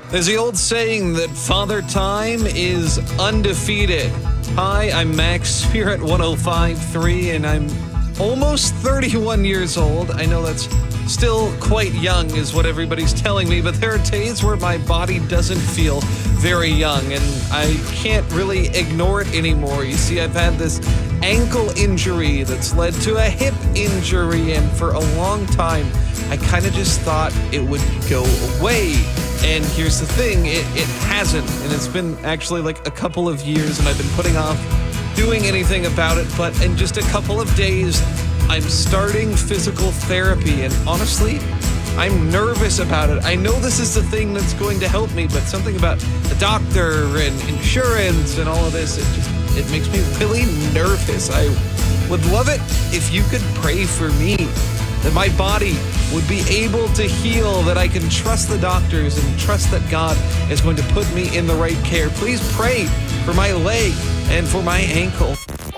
There's the old saying that Father Time is undefeated. Hi, I'm Max here at 105.3, and I'm almost 31 years old. I know that's still quite young is what everybody's telling me, but there are days where my body doesn't feel very young, and I can't really ignore it anymore. You see, I've had this ankle injury that's led to a hip injury, and for a long time, I kind of just thought it would go away. And here's the thing, it hasn't, and it's been actually like a couple of years, and I've been putting off doing anything about it, but in just a couple of days, I'm starting physical therapy, and honestly, I'm nervous about it. I know this is the thing that's going to help me, but something about the doctor and insurance and all of this, it makes me really nervous. I would love it if you could pray for me, that my body would be able to heal, that I can trust the doctors and trust that God is going to put me in the right care. Please pray for my leg and for my ankle.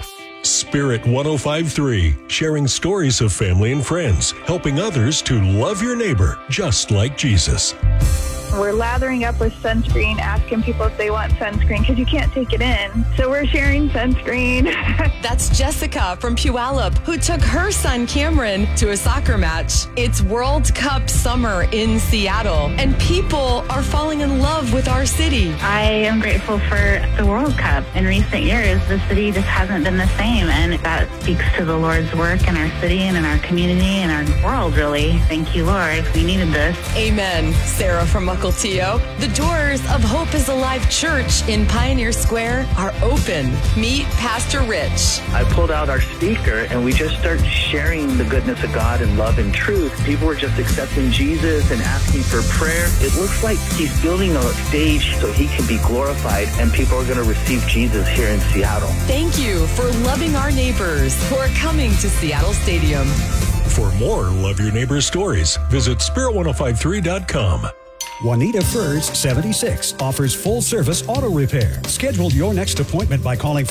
Spirit 105.3, sharing stories of family and friends, helping others to love your neighbor just like Jesus. We're lathering up with sunscreen, asking people if they want sunscreen because you can't take it in. So we're sharing sunscreen. That's Jessica from Puyallup, who took her son Cameron to a soccer match. It's World Cup summer in Seattle, and people are falling in love with our city. I am grateful for the World Cup. In recent years, the city just hasn't been the same, and that speaks to the Lord's work in our city and in our community and our world, really. Thank you, Lord. We needed this. Amen. Sarah from Mukilteo. The doors of Hope is Alive Church in Pioneer Square are open. Meet Pastor Rich. I pulled out our speaker and we just started sharing the goodness of God and love and truth. People were just accepting Jesus and asking for prayer. It looks like he's building a stage so he can be glorified, and people are going to receive Jesus here in Seattle. Thank you for loving our neighbors who are coming to Seattle Stadium. For more Love Your Neighbor stories, visit spirit1053.com. Juanita Furs, 76, offers full-service auto repair. Schedule your next appointment by calling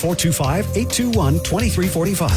425-821-2345.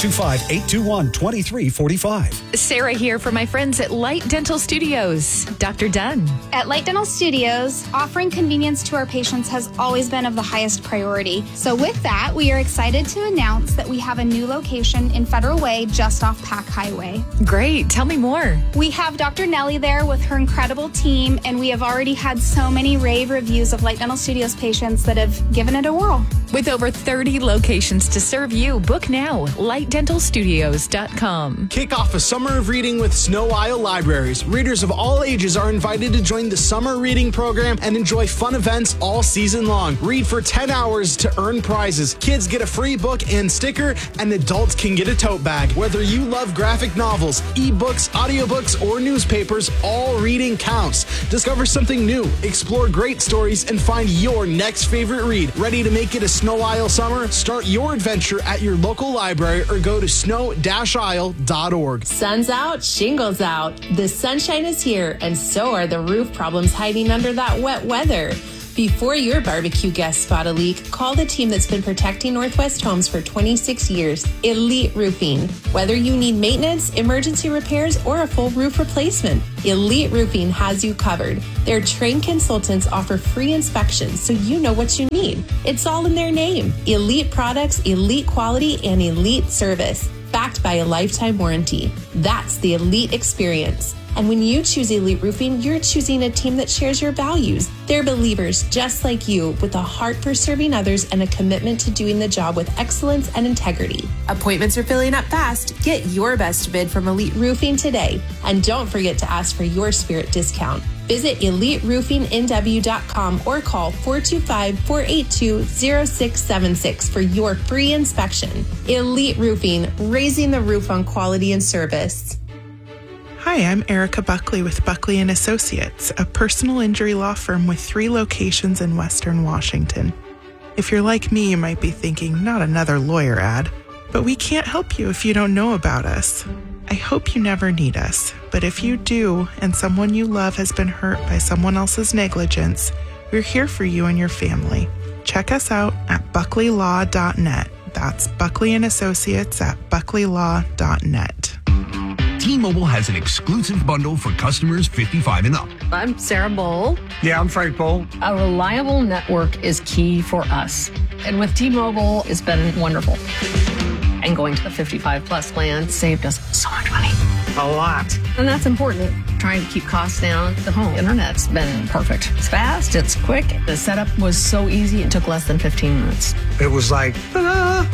425-821-2345. Sarah here for my friends at Light Dental Studios. Dr. Dunn. At Light Dental Studios, offering convenience to our patients has always been of the highest priority. So with that, we are excited to announce that we have a new location in Federal Way just off Pack Highway. Great. Tell me more. We have Dr. Nellie there with her incredible team, and we have already had so many rave reviews of Light Dental Studios patients that have given it a whirl. With over 30 locations to serve you, book now, lightdentalstudios.com. Kick off a summer of reading with Snow Isle Libraries. Readers of all ages are invited to join the summer reading program and enjoy fun events all season long. Read for 10 hours to earn prizes. Kids get a free book and sticker, and adults can get a tote bag. Whether you love graphic novels, ebooks, audiobooks, or newspapers, all reading counts. Discover something new, explore great stories, and find your next favorite read. Ready to make it a Snow Isle summer? Start your adventure at your local library or go to snow-isle.org. Sun's out, shingles out. The sunshine is here, and so are the roof problems hiding under that wet weather. Before your barbecue guests spot a leak, call the team that's been protecting Northwest homes for 26 years, Elite Roofing. Whether you need maintenance, emergency repairs, or a full roof replacement, Elite Roofing has you covered. Their trained consultants offer free inspections so you know what you need. It's all in their name. Elite products, elite quality, and elite service, backed by a lifetime warranty. That's the Elite experience. And when you choose Elite Roofing, you're choosing a team that shares your values. They're believers just like you, with a heart for serving others and a commitment to doing the job with excellence and integrity. Appointments are filling up fast. Get your best bid from Elite Roofing today. And don't forget to ask for your Spirit discount. Visit EliteRoofingNW.com or call 425-482-0676 for your free inspection. Elite Roofing, raising the roof on quality and service. Hi, I'm Erica Buckley with Buckley & Associates, a personal injury law firm with 3 locations in Western Washington. If you're like me, you might be thinking, not another lawyer ad, but we can't help you if you don't know about us. I hope you never need us, but if you do and someone you love has been hurt by someone else's negligence, we're here for you and your family. Check us out at buckleylaw.net. That's Buckley & Associates at buckleylaw.net. T-Mobile has an exclusive bundle for customers 55 and up. I'm Sarah Bowl. Yeah, I'm Frank Bowl. A reliable network is key for us. And with T-Mobile, it's been wonderful. And going to the 55-plus plan saved us so much money. A lot. And that's important. Trying to keep costs down. The home internet's been perfect. It's fast, it's quick. The setup was so easy, it took less than 15 minutes. It was like, ta-da!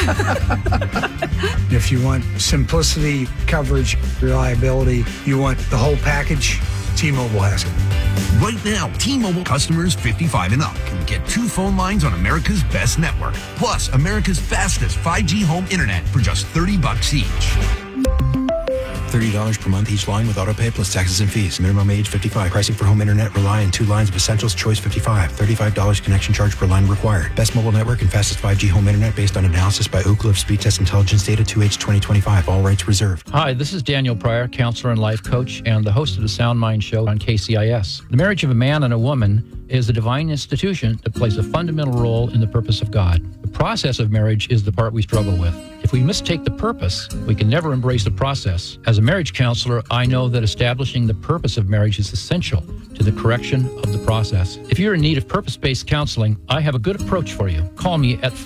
If you want simplicity, coverage, reliability, you want the whole package, T-Mobile has it. Right now, T-Mobile customers 55 and up can get 2 phone lines on America's best network, plus America's fastest 5G home internet for just $30 each. $30 per month each line with autopay plus taxes and fees. Minimum age 55. Pricing for home internet rely on 2 lines of Essentials Choice 55. $35 connection charge per line required. Best mobile network and fastest 5G home internet based on analysis by Oak Cliff Speed Test Intelligence Data 2H 2025. All rights reserved. Hi, this is Daniel Pryor, counselor and life coach, and the host of the Sound Mind Show on KCIS. The marriage of a man and a woman is a divine institution that plays a fundamental role in the purpose of God. The process of marriage is the part we struggle with. If we mistake the purpose, we can never embrace the process. As a marriage counselor, I know that establishing the purpose of marriage is essential to the correction of the process. If you're in need of purpose-based counseling, I have a good approach for you. Call me at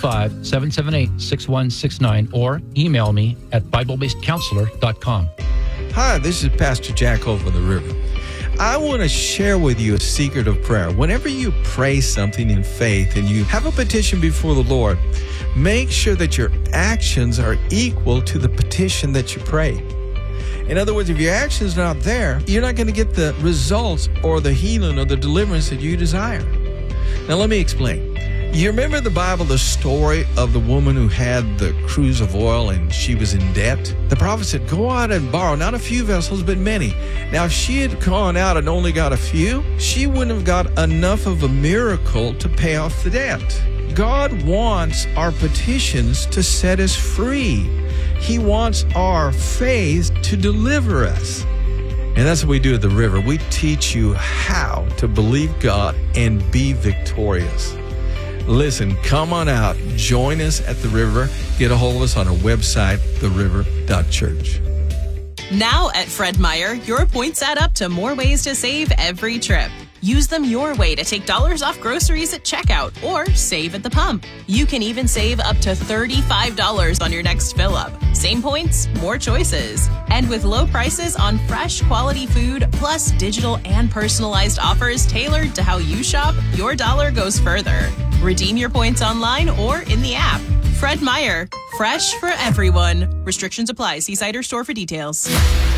425-778-6169 or email me at BibleBasedCounselor.com. Hi, this is Pastor Jack over the river. I want to share with you a secret of prayer. Whenever you pray something in faith and you have a petition before the Lord, make sure that your actions are equal to the petition that you pray. In other words, if your action's not there, you're not going to get the results or the healing or the deliverance that you desire. Now, let me explain. You remember the Bible, the story of the woman who had the cruse of oil and she was in debt? The prophet said, go out and borrow, not a few vessels, but many. Now, if she had gone out and only got a few, she wouldn't have got enough of a miracle to pay off the debt. God wants our petitions to set us free. He wants our faith to deliver us. And that's what we do at the river. We teach you how to believe God and be victorious. Listen, come on out. Join us at the river. Get a hold of us on our website, theriver.church. Now at Fred Meyer, your points add up to more ways to save every trip. Use them your way to take dollars off groceries at checkout or save at the pump. You can even save up to $35 on your next fill-up. Same points, more choices. And with low prices on fresh, quality food, plus digital and personalized offers tailored to how you shop, your dollar goes further. Redeem your points online or in the app. Fred Meyer, fresh for everyone. Restrictions apply. See site or store for details.